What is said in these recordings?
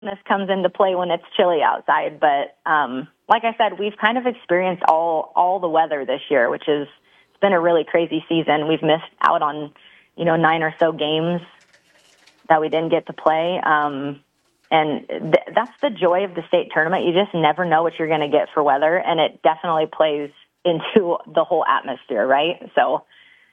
this comes into play when it's chilly outside. But like I said, we've kind of experienced all the weather this year, which is it's been a really crazy season. We've missed out on 9 or so games that we didn't get to play. And that's the joy of the state tournament. You just never know what you're going to get for weather, and it definitely plays into the whole atmosphere, right? So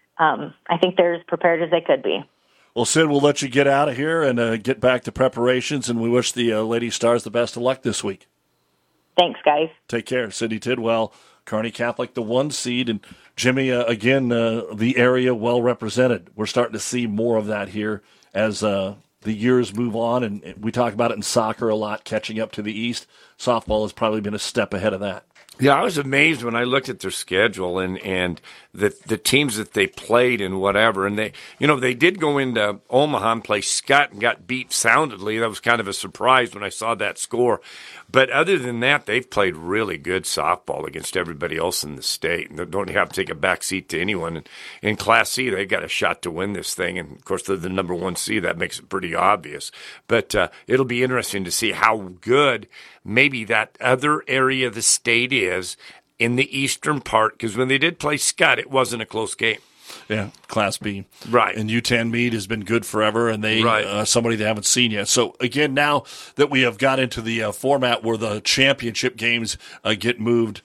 I think they're as prepared as they could be. Well, Sid, we'll let you get out of here and get back to preparations, and we wish the Lady Stars the best of luck this week. Thanks, guys. Take care. Sydney Tidwell, Kearney Catholic, the 1 seed, and Jimmy, again, the area well represented. We're starting to see more of that here as the years move on, and we talk about it in soccer a lot, catching up to the East. Softball has probably been a step ahead of that. Yeah, I was amazed when I looked at their schedule and the teams that they played and whatever. And they did go into Omaha and play Scott and got beat soundly. That was kind of a surprise when I saw that score. But other than that, they've played really good softball against everybody else in the state. And they don't have to take a back seat to anyone. In Class C, they got a shot to win this thing. And, of course, they're the number 1 seed. That makes it pretty obvious. But it'll be interesting to see how good maybe that other area of the state is in the eastern part. Because when they did play Scott, it wasn't a close game. Yeah, Class B. Right. And UTAN Meade has been good forever, and they somebody they haven't seen yet. So, again, now that we have got into the format where the championship games get moved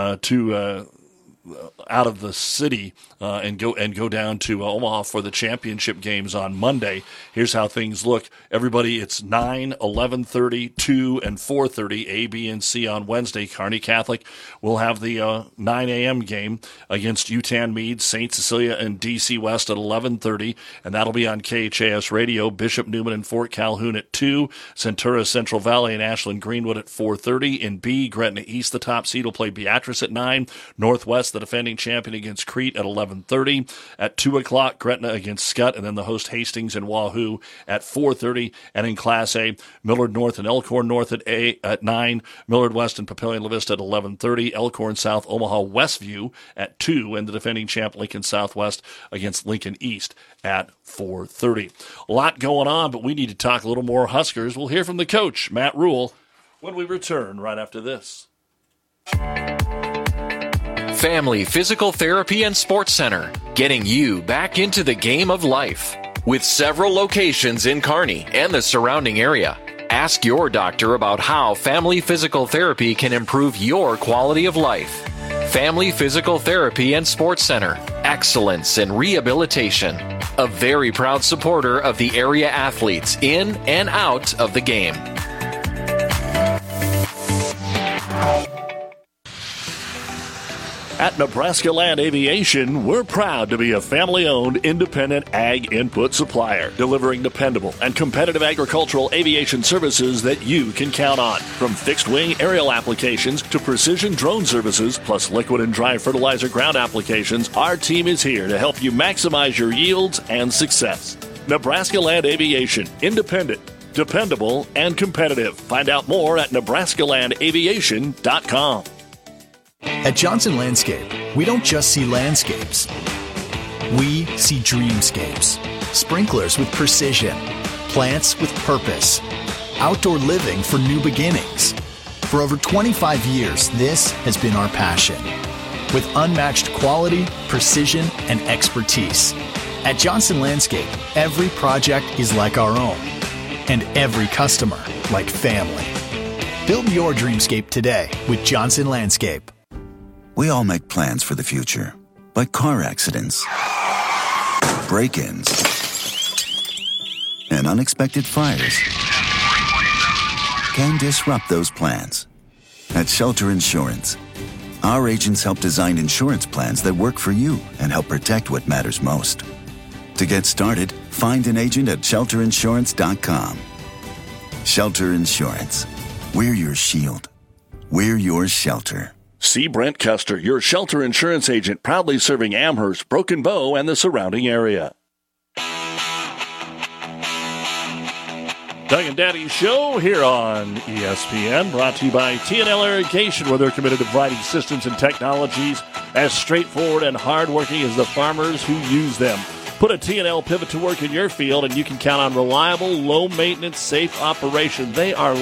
to out of the city and go down to Omaha for the championship games on Monday. Here's how things look. Everybody, it's 9, 11:30, 2, and 4:30, A, B, and C on Wednesday. Kearney Catholic will have the 9 a.m. game against UTAN Meade, St. Cecilia, and DC West at 11:30, and that'll be on KHAS Radio. Bishop Neumann and Fort Calhoun at 2, Centura Central Valley and Ashland Greenwood at 4:30. In B, Gretna East, the top seed, will play Beatrice at 9, Northwest, the defending champion, against Crete at 11:30. At 2 o'clock, Gretna against Scott, and then the host Hastings and Wahoo at 4:30. And in Class A, Millard North and Elkhorn North at 9, Millard West and Papillion La Vista at 11:30, Elkhorn South, Omaha Westview at 2, and the defending champ Lincoln Southwest against Lincoln East at 4:30. A lot going on, but we need to talk a little more Huskers. We'll hear from the coach, Matt Rule, when we return right after this. Family Physical Therapy and Sports Center, getting you back into the game of life. With several locations in Kearney and the surrounding area, ask your doctor about how Family Physical Therapy can improve your quality of life. Family Physical Therapy and Sports Center, excellence in rehabilitation. A very proud supporter of the area athletes in and out of the game. At Nebraska Land Aviation, we're proud to be a family-owned, independent ag input supplier, delivering dependable and competitive agricultural aviation services that you can count on. From fixed-wing aerial applications to precision drone services, plus liquid and dry fertilizer ground applications, our team is here to help you maximize your yields and success. Nebraska Land Aviation, independent, dependable, and competitive. Find out more at nebraskalandaviation.com. At Johnson Landscape, we don't just see landscapes. We see dreamscapes. Sprinklers with precision. Plants with purpose. Outdoor living for new beginnings. For over 25 years, this has been our passion. With unmatched quality, precision, and expertise. At Johnson Landscape, every project is like our own. And every customer like family. Build your dreamscape today with Johnson Landscape. We all make plans for the future, but car accidents, break-ins, and unexpected fires can disrupt those plans. At Shelter Insurance, our agents help design insurance plans that work for you and help protect what matters most. To get started, find an agent at shelterinsurance.com. Shelter Insurance. We're your shield. We're your shelter. See Brent Custer, your shelter insurance agent, proudly serving Amherst, Broken Bow, and the surrounding area. Doug and Daddy's Show here on ESPN, brought to you by T&L Irrigation, where they're committed to providing systems and technologies as straightforward and hardworking as the farmers who use them. Put a T&L pivot to work in your field, and you can count on reliable, low-maintenance, safe operation. They are